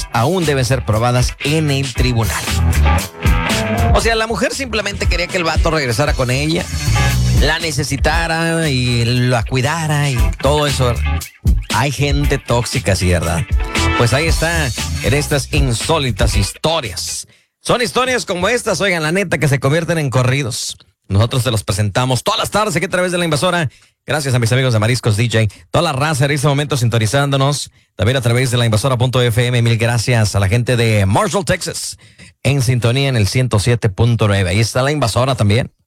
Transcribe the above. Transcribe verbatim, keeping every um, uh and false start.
aún deben ser probadas en el tribunal. O sea, la mujer simplemente quería que el vato regresara con ella, la necesitara y la cuidara y todo eso. Hay gente tóxica, sí, ¿verdad? Pues ahí está, en estas insólitas historias. Son historias como estas, oigan, la neta, que se convierten en corridos. Nosotros te los presentamos todas las tardes aquí a través de La Invasora. Gracias a mis amigos de Mariscos D J. Toda la raza en este momento sintonizándonos. También a través de la invasora punto f m. Mil gracias a la gente de Marshall, Texas. En sintonía en el ciento siete punto nueve. Ahí está La Invasora también.